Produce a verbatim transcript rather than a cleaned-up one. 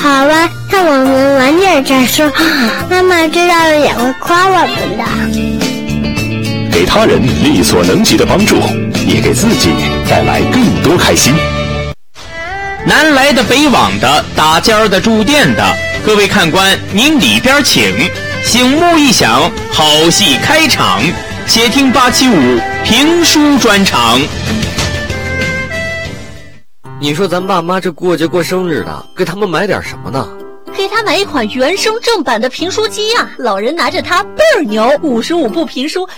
好玩，看我们玩点战术，妈妈知道了也会夸我们的。 给他人力所能及的帮助，也给自己带来更多开心。 南来的北往的，打尖儿的住店的，各位看官您里边请，醒目一响，好戏开场，且听八七五评书专场。 你说咱爸妈这过节过生日的，给他们买点什么呢？ 给他买一款原声正版的评书机啊，老人拿着它倍儿牛，五十五部评书